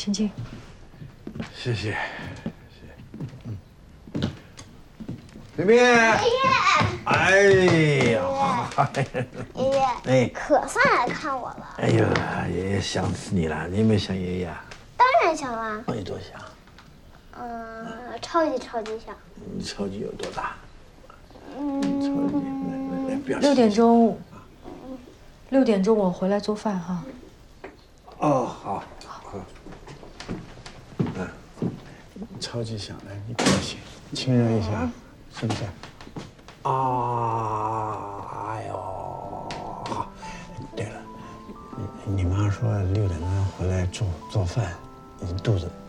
请进。 谢谢。冰冰，爷爷， 哎呀， 爷爷， 哎， 可算来看我了。 哎呀，爷爷想死你了，你有没有想爷爷啊？ 当然想了。 你多想？ 超级想。 你超级有多大？超级，来，不要。 6点钟，6点钟我回来做饭哈。 哦，好。 超级想的，你不要紧，亲热一下，是不是？哎呦，好。对了，你妈说6点钟要回来做饭，你肚子